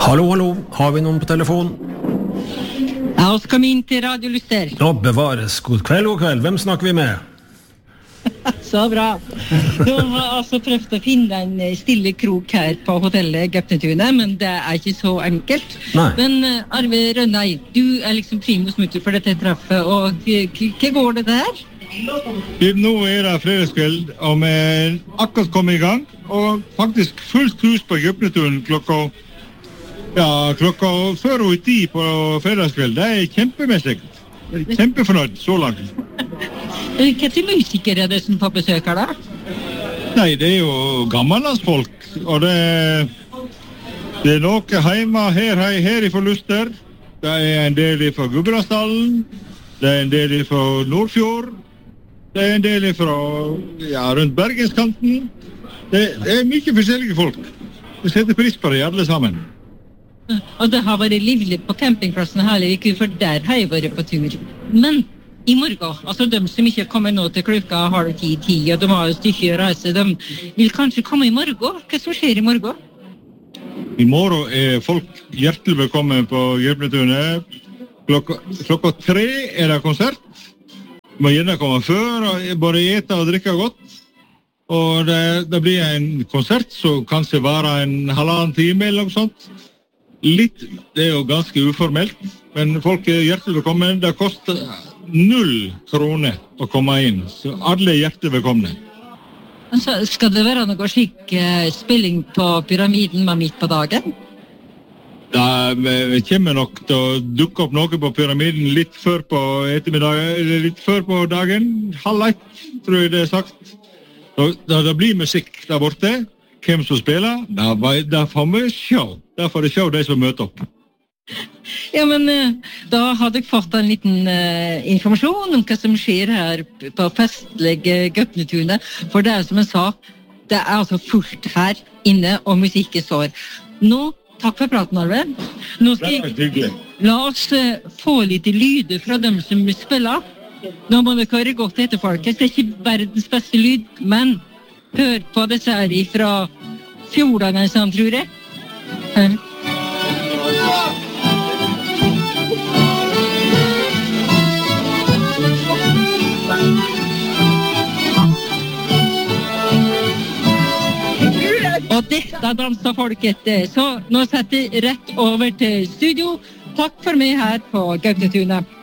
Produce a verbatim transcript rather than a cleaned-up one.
Hallo, hallo, har vi noen på telefon? Ja, oss kom inn til Radio Lyster. Nå bevares, god kveld, god kveld, hvem snakker vi med? Så bra. Nå har jeg altså prøvd å finne en stille krok her på hotellet Gøpnetunet, men det er ikke så enkelt. Nei. Men uh, Arve Rønnei, du er liksom primus mutter for dette traffet, og hva går det der? Nå er det fredagskveld, og vi er akkurat kommet i gang, og faktisk fullt hus på Gøpnetunet klokka, ja, klokka før og ti på fredagskveld. Det er kjempemessig. Kjempefornøyd så langt. Hva til musikere er det som får besøk her da? Nei, det er jo gammellandsfolk, og det, det er noe hjemme her, her, her i Luster. Det er en del fra Gudbrandsdalen, det er en del fra Nordfjord, det er en del fra, ja, rundt Bergenskanten. Det, det er mye forskjellige folk. Vi setter pris på det alle sammen. Og det har vært livlig på campingplassen hele uken, for der har jeg vært på tur. Men i morgen, altså de som ikke kommer nå til klokka halv ti, ti, og de har et stykke å reise, de vil kanskje komme i morgen. Hva som skjer i morgen? I morgen er folk hjertelig velkommen på Gøpnetunet. Klokka, klokka tre er det konsert. Du må gjerne komme før, og bare ete og drikke godt. Og det, det blir en konsert som kanskje varer en halvannen time eller noe sånt. Litt, det er jo ganske uformelt, men folk er hjertelig velkommen. Det koster null kroner å komme inn, så alle er hjertelig velkomne. Altså, skal det være noe slik uh, spilling på pyramiden med midt på dagen? Da vi kommer nok til å dukke opp noe på pyramiden litt før på ettermiddagen, eller litt før på dagen, halv ett, tror jeg det er sagt. Da, da det blir musikk der borte, hvem som spiller, da, da får vi se. Da får vi se de som møter opp. Ja, men uh, da har dere fått en liten uh, informasjon om hva som skjer her på festlige Gøpnetunet. For det er som jeg sa, det er altså fullt her inne, og musikken står. Nå, takk for praten, Arve. Nå skal jeg, la oss uh, få litt lyder fra dem som spiller. Nå må dere høre godt etter, folkens. Det er ikke verdens beste lyd, men hør på disse her fra fjordene, sånn, tror jeg. Hør. Og dette danser folket, så nå setter jeg rett over til studio. Takk for meg her på Gøpnetunet.